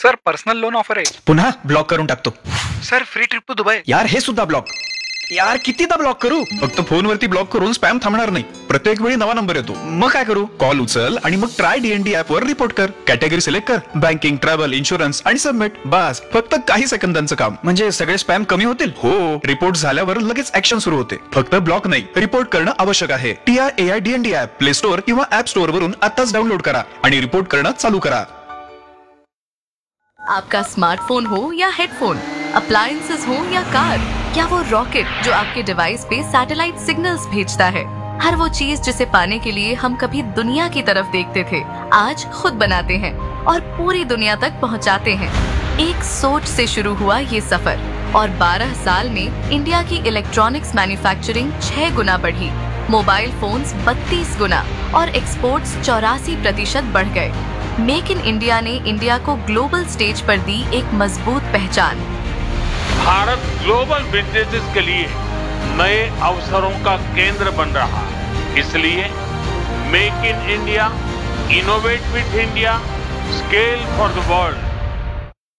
Sir personal loan offer आहे. पुन्हा block करून टाकतो. Sir free trip to Dubai. यार हे सुद्धा ब्लॉक. यार कितीदा ब्लॉक करू. फक्त फोनवरती ब्लॉक करून स्पॅम थांबणार नाही. प्रत्येक वेळी नवा नंबर येतो. मग काय करू. कॉल उचल आणि मग ट्राय डीएनडी ऍप वर रिपोर्ट कर. कॅटेगरी सिलेक्ट कर. बँकिंग, ट्रॅव्हल, इन्शुरन्स आणि सबमिट. बस फक्त काही सेकंदांचं काम. म्हणजे सगळे स्पॅम कमी होतील. हो, रिपोर्ट झाल्यावर लगेच ऍक्शन सुरू होते. फक्त ब्लॉक नाही, रिपोर्ट करणं आवश्यक आहे. TRAI DND app play store किंवा ऍप स्टोअर वरून आताच डाउनलोड करा आणि रिपोर्ट करणं चालू करा. आपका स्मार्टफोन हो या हेडफोन, अप्लायंसेस हो या कार, क्या वो रॉकेट जो आपके डिवाइस पे सैटेलाइट सिग्नल्स भेजता है, हर वो चीज जिसे पाने के लिए हम कभी दुनिया की तरफ देखते थे, आज खुद बनाते हैं और पूरी दुनिया तक पहुंचाते हैं. एक सोच से शुरू हुआ ये सफर और 12 साल में इंडिया की इलेक्ट्रॉनिक्स मैन्युफैक्चरिंग 6 गुना बढ़ी, मोबाइल फोन्स 32 गुना और एक्सपोर्ट्स 84% बढ़ गए. मेक इन इंडिया ने इंडिया को ग्लोबल स्टेज पर दी एक मजबूत पहचान. भारत ग्लोबल बिजनेसेस के लिए नए अवसरों का केंद्र बन रहा है. इसलिए make in India, innovate with India, scale for the world